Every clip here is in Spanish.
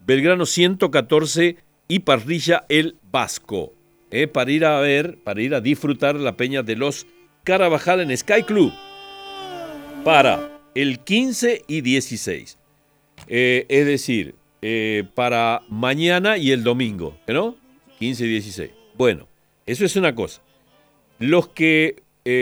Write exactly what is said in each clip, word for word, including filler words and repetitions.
Belgrano ciento catorce y Parrilla El Vasco, eh, para ir a ver, para ir a disfrutar la peña de los Carabajal en Sky Club para el quince y dieciséis. Eh, es decir, eh, para mañana y el domingo, ¿no? quince y dieciséis. Bueno, eso es una cosa. Los que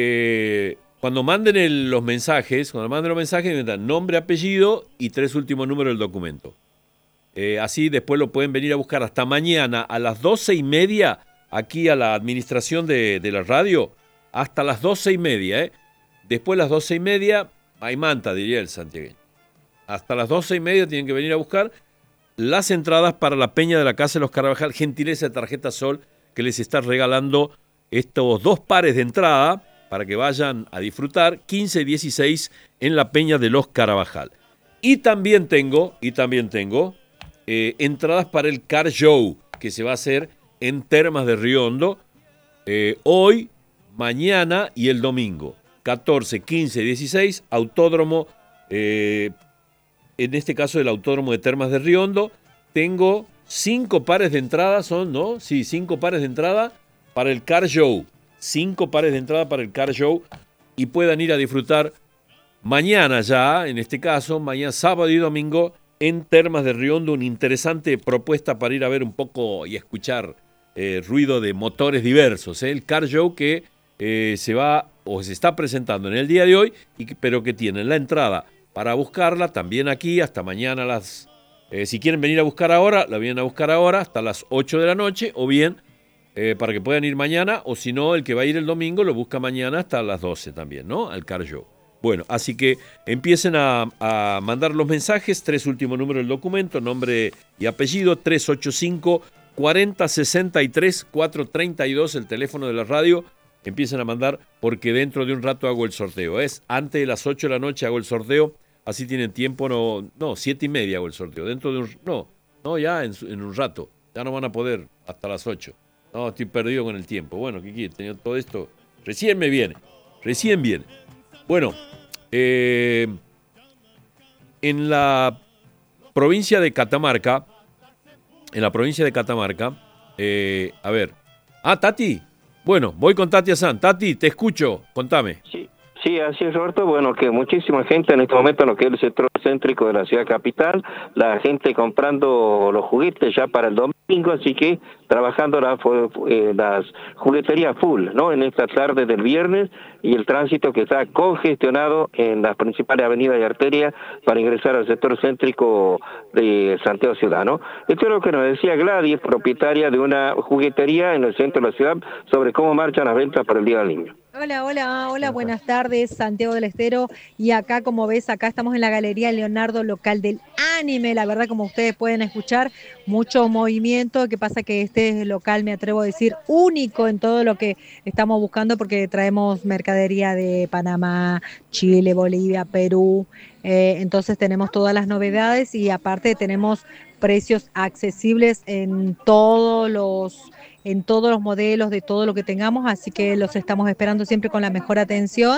eh, cuando manden el, los mensajes, cuando manden los mensajes, me dan nombre, apellido y tres últimos números del documento. Eh, así después lo pueden venir a buscar hasta mañana a las doce y media aquí a la administración de, de la radio, hasta las doce y media. ¿eh? Después de las doce y media, hay manta, diría el santiagueño. Hasta las doce y media tienen que venir a buscar las entradas para la Peña de la Casa de los Carabajal, gentileza de Tarjeta Sol, que les está regalando estos dos pares de entrada para que vayan a disfrutar quince y dieciséis en la Peña de los Carabajal. Y también tengo, y también tengo eh, entradas para el Car Show, que se va a hacer en Termas de Río Hondo, eh, hoy, mañana y el domingo. catorce, quince y dieciséis, Autódromo, eh, en este caso el Autódromo de Termas de Río Hondo. Tengo cinco pares de entrada, son, ¿no? Sí, cinco pares de entrada para el Car Show. Cinco pares de entrada para el Car Show y puedan ir a disfrutar mañana ya, en este caso, mañana sábado y domingo, en Termas de Río Hondo, una interesante propuesta para ir a ver un poco y escuchar eh, ruido de motores diversos. ¿eh? El Car Show que eh, se va o se está presentando en el día de hoy, y que, pero que tienen la entrada para buscarla también aquí hasta mañana a las... Eh, si quieren venir a buscar ahora, la vienen a buscar ahora hasta las ocho de la noche, o bien eh, para que puedan ir mañana, o si no, el que va a ir el domingo lo busca mañana hasta las doce también, ¿no? Al Car Show. Bueno, así que empiecen a, a mandar los mensajes, tres últimos números del documento, nombre y apellido, tres ocho cinco, cuarenta, sesenta y tres, cuatrocientos treinta y dos, el teléfono de la radio. Empiecen a mandar porque dentro de un rato hago el sorteo. Es antes de las ocho de la noche hago el sorteo, así tienen tiempo, no, no, siete y media hago el sorteo. Dentro de un, no, no, ya en, en un rato, ya no van a poder hasta las ocho. No, estoy perdido con el tiempo. Bueno, ¿qué quiere? Tenía todo esto, recién me viene, recién viene. Bueno, eh, en la provincia de Catamarca, en la provincia de Catamarca, eh, a ver, ah, Tati, bueno, voy con Tati Azán. Tati, te escucho, contame. Sí, sí, así es, Roberto. Bueno, que muchísima gente en este momento en lo que es el sector céntrico de la ciudad capital, la gente comprando los juguetes ya para el domingo, así que trabajando la, eh, las jugueterías full, ¿no? En esta tarde del viernes, y el tránsito que está congestionado en las principales avenidas y arterias para ingresar al sector céntrico de Santiago Ciudad, ¿no? Esto es lo que nos decía Gladys, propietaria de una juguetería en el centro de la ciudad, sobre cómo marchan las ventas para el Día del Niño. Hola, hola, hola, buenas tardes, Santiago del Estero, y acá, como ves, acá estamos en la Galería Leonardo, local del anime. La verdad, como ustedes pueden escuchar, mucho movimiento. Que pasa que este local, me atrevo a decir, único en todo lo que estamos buscando, porque traemos mercadería de Panamá, Chile, Bolivia, Perú, eh, entonces tenemos todas las novedades, y aparte tenemos precios accesibles en todos los en todos los modelos de todo lo que tengamos, así que los estamos esperando siempre con la mejor atención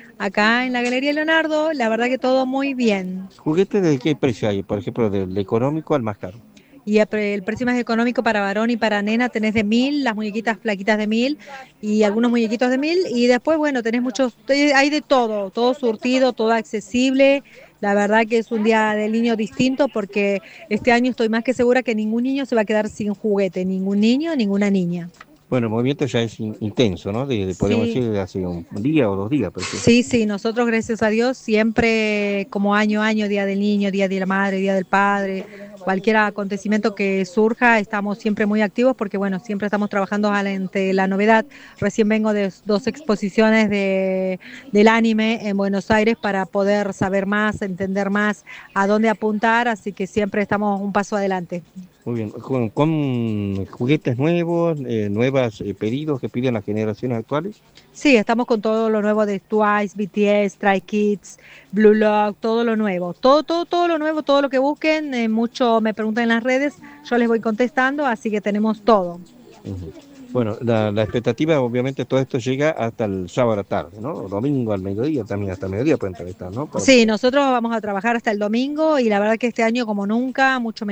acá en la Galería Leonardo. La verdad que todo muy bien. ¿Juguetes de qué precio hay? Por ejemplo, del económico al más caro. Y el precio más económico para varón y para nena tenés de mil, las muñequitas flaquitas de mil y algunos muñequitos de mil, y después, bueno, tenés muchos, hay de todo, todo surtido, todo accesible. La verdad que es un día del niño distinto, porque este año estoy más que segura que ningún niño se va a quedar sin juguete, ningún niño, ninguna niña. Bueno, el movimiento ya es in, intenso, ¿no? De, de, podemos sí. decir de hace un día o dos días. Pero sí. sí, sí, nosotros, gracias a Dios, siempre como año a año, Día del Niño, Día de la Madre, Día del Padre, cualquier acontecimiento que surja, estamos siempre muy activos, porque bueno, siempre estamos trabajando ante la novedad. Recién vengo de dos exposiciones de, del anime en Buenos Aires para poder saber más, entender más a dónde apuntar, así que siempre estamos un paso adelante. Muy bien, con, con juguetes nuevos, eh, nuevos eh, pedidos que piden las generaciones actuales. Sí, estamos con todo lo nuevo de Twice, B T S, Stray Kids, Blue Lock, todo lo nuevo, todo, todo, todo lo nuevo, todo lo que busquen. Eh, mucho me preguntan en las redes, yo les voy contestando, así que tenemos todo. Uh-huh. Bueno, la, la expectativa, obviamente, todo esto llega hasta el sábado a la tarde, ¿no? Domingo al mediodía, también hasta el mediodía pueden estar, ¿no? Para... Sí, nosotros vamos a trabajar hasta el domingo, y la verdad que este año, como nunca, mucho